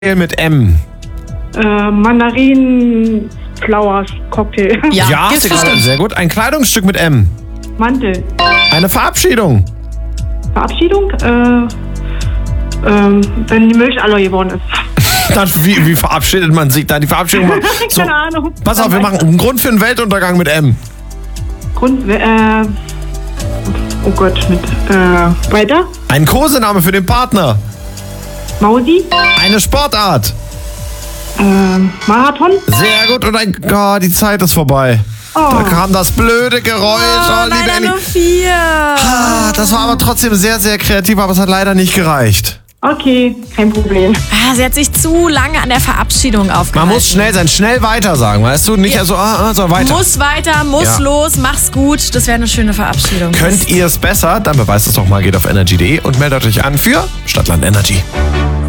mit M. Mandarin-Flowers-Cocktail. Ja, hast du gerade. Sehr gut. Ein Kleidungsstück mit M. Mantel. Eine Verabschiedung. Verabschiedung? Wenn die Milch alle geworden ist. Wie verabschiedet man sich da? Die Verabschiedung mal. So, Keine Ahnung. pass auf, wir machen einen Grund für einen Weltuntergang mit M. Oh Gott, weiter? Ein Kosename für den Partner. Mausi? Eine Sportart. Marathon? Sehr gut. Und die Zeit ist vorbei. Da kam das blöde Geräusch. Leider nur 4. Das war aber trotzdem sehr, sehr kreativ, aber es hat leider nicht gereicht. Okay, kein Problem. Sie hat sich zu lange an der Verabschiedung aufgehalten. Man muss schnell sein, schnell weiter sagen, weißt du? Nicht sondern weiter. Muss weiter, muss los, mach's gut. Das wäre eine schöne Verabschiedung. Könnt ihr es besser? Dann beweist es doch mal, geht auf energy.de und meldet euch an für Stadtland Energy.